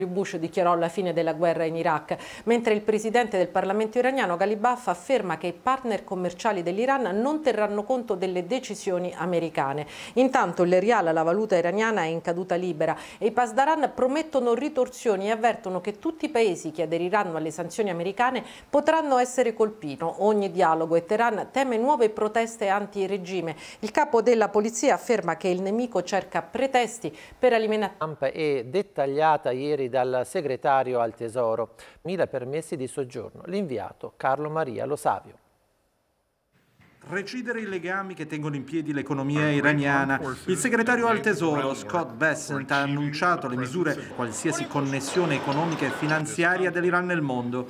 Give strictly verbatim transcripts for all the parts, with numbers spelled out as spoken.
Bush dichiarò la fine della guerra in Iraq, mentre il presidente del Parlamento iraniano Ghalibaf afferma che i partner commerciali dell'Iran non terranno conto delle decisioni americane. Intanto il rial, la valuta iraniana, è in caduta libera e i Pasdaran promettono ritorsioni e avvertono che tutti i paesi che aderiranno alle sanzioni americane potranno essere colpiti. Ogni dialogo e Teheran teme nuove proteste anti-regime. Il capo della polizia afferma che il nemico cerca pretesti per alimentare. E dettagliata ieri dal segretario al Tesoro. Mila permessi di soggiorno. L'inviato Carlo Maria Lo Savio. Recidere i legami che tengono in piedi l'economia iraniana. Il segretario al Tesoro, Scott Bessent, ha annunciato le misure per qualsiasi connessione economica e finanziaria dell'Iran nel mondo.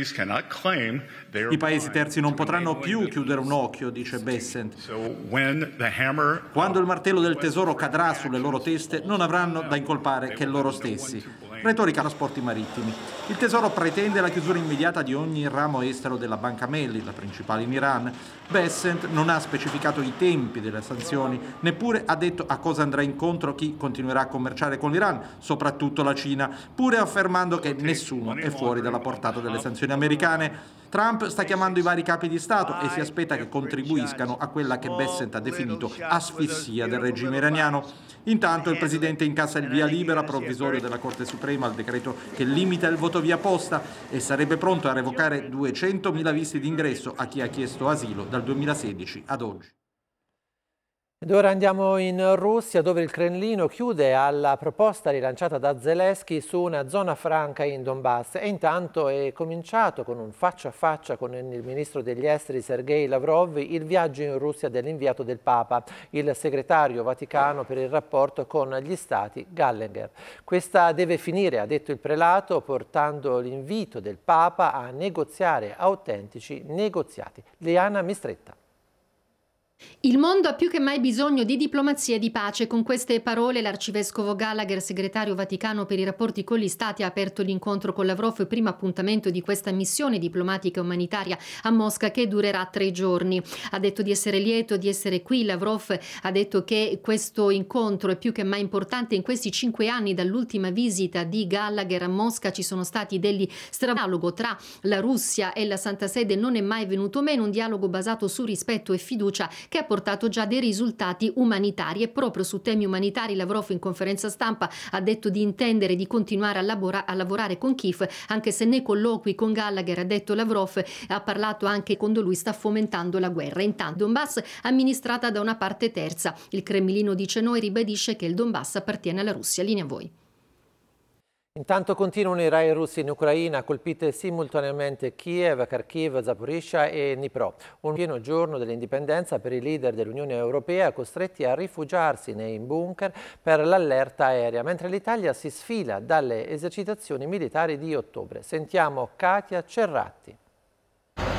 I paesi terzi non potranno più chiudere un occhio, dice Bessent. Quando il martello del Tesoro cadrà sulle loro teste, non avranno da incolpare che loro stessi. Retorica trasporti marittimi. Il Tesoro pretende la chiusura immediata di ogni ramo estero della Banca Melli, la principale in Iran. Bessent non ha specificato i tempi delle sanzioni, neppure ha detto a cosa andrà incontro chi continuerà a commerciare con l'Iran, soprattutto la Cina, pure affermando che nessuno è fuori dalla portata delle sanzioni americane. Trump sta chiamando i vari capi di Stato e si aspetta che contribuiscano a quella che Bessent ha definito asfissia del regime iraniano. Intanto il presidente incassa il via libera provvisorio della Corte Suprema al decreto che limita il voto via posta e sarebbe pronto a revocare duecentomila visti d'ingresso a chi ha chiesto asilo dal duemilasedici ad oggi. Ed ora andiamo in Russia, dove il Cremlino chiude alla proposta rilanciata da Zelensky su una zona franca in Donbass e intanto è cominciato con un faccia a faccia con il ministro degli esteri Sergei Lavrov il viaggio in Russia dell'inviato del Papa, il segretario vaticano per il rapporto con gli stati Gallagher. Questa deve finire, ha detto il prelato, portando l'invito del Papa a negoziare autentici negoziati. Liana Mistretta. Il mondo ha più che mai bisogno di diplomazia e di pace. Con queste parole l'arcivescovo Gallagher, segretario vaticano per i rapporti con gli stati, ha aperto l'incontro con Lavrov, primo appuntamento di questa missione diplomatica e umanitaria a Mosca che durerà tre giorni. Ha detto di essere lieto di essere qui. Lavrov ha detto che questo incontro è più che mai importante. In questi cinque anni dall'ultima visita di Gallagher a Mosca ci sono stati degli dialogo tra la Russia e la Santa Sede, non è mai venuto meno, un dialogo basato su rispetto e fiducia che ha portato già dei risultati umanitari. E proprio su temi umanitari Lavrov in conferenza stampa ha detto di intendere di continuare a, labora- a lavorare con Kiev, anche se nei colloqui con Gallagher, ha detto Lavrov, ha parlato anche, secondo lui, sta fomentando la guerra. Intanto Donbass amministrata da una parte terza. Il Cremlino dice no e ribadisce che il Donbass appartiene alla Russia. Linea a voi. Intanto continuano i raid russi in Ucraina, colpite simultaneamente Kiev, Kharkiv, Zaporizhzhia e Dnipro. Un pieno giorno dell'indipendenza per i leader dell'Unione Europea costretti a rifugiarsi nei bunker per l'allerta aerea, mentre l'Italia si sfila dalle esercitazioni militari di ottobre. Sentiamo Katia Cerratti.